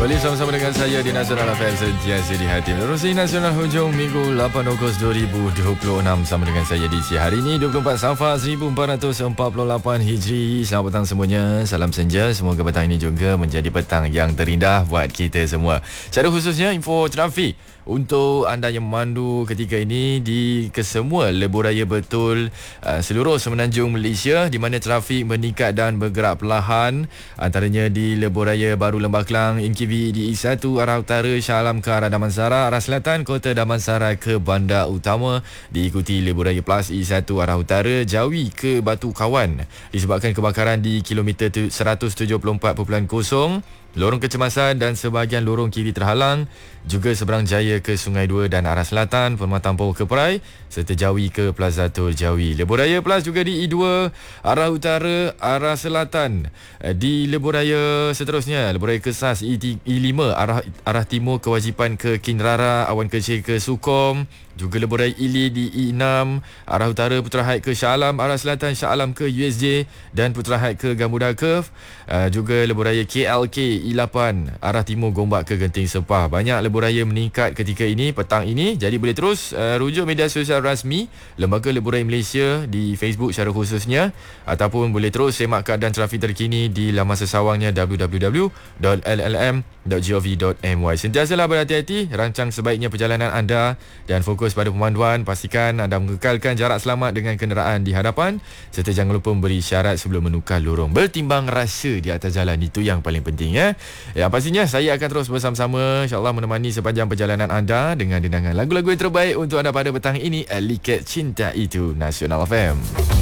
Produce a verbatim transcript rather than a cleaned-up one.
Kembali sama-sama dengan saya di Nasional F M sentiasa di hati. Menerusi Nasional hujung minggu lapan Ogos dua ribu dua puluh enam sama dengan saya di C. Hari ini dua puluh empat Safar seribu empat ratus empat puluh lapan Hijri. Selamat petang semuanya. Salam senja. Semoga petang ini juga menjadi petang yang terindah buat kita semua. Secara khususnya info trafik untuk anda yang memandu ketika ini di kesemua lebuh raya betul uh, seluruh semenanjung Malaysia, di mana trafik meningkat dan bergerak perlahan, antaranya di lebuh raya Baru Lembah Kelang, Inkivi di I satu arah utara, Shah Alam ke arah Damansara, arah selatan Kota Damansara ke Bandar Utama, diikuti lebuh raya Plus I satu arah utara, Jawi ke Batu Kawan disebabkan kebakaran di kilometer seratus tujuh puluh empat titik kosong. Lorong kecemasan dan sebahagian lorong kiri terhalang, juga seberang Jaya ke Sungai Dua dan arah selatan, Permatang Power ke Perai serta Jawi ke Plaza Tol Jawi. Lebuh Raya Plus juga di I dua arah utara, arah selatan. Di lebuh raya seterusnya, lebuh raya Kesas I lima arah arah timur kewajipan ke Kinrara, Awan Kecil ke Sukom. Juga lebuh raya Ili di I enam arah utara, Putra Heights ke Shah Alam, arah selatan Shah Alam ke U S J dan Putra Heights ke Gamuda Curve. Uh, juga lebuh raya K L K I lapan arah timur Gombak ke Genting Sepah. Banyak lebuh raya meningkat ketika ini, petang ini. Jadi boleh terus uh, rujuk media sosial rasmi Lembaga Lebuh Raya Malaysia di Facebook secara khususnya, ataupun boleh terus semak keadaan trafik terkini di laman sesawangnya w w w dot l l m dot gov dot m y. Sentiasalah berhati-hati, rancang sebaiknya perjalanan anda dan fokus pada pemanduan. Pastikan anda mengekalkan jarak selamat dengan kenderaan di hadapan, serta jangan lupa memberi isyarat sebelum menukar lorong. Bertimbang rasa di atas jalan, itu yang paling penting ya. Ya, pastinya saya akan terus bersama-sama insya-Allah menemani sepanjang perjalanan anda dengan dendangan lagu-lagu yang terbaik untuk anda pada petang ini. Liket Cinta Itu, Nasional F M.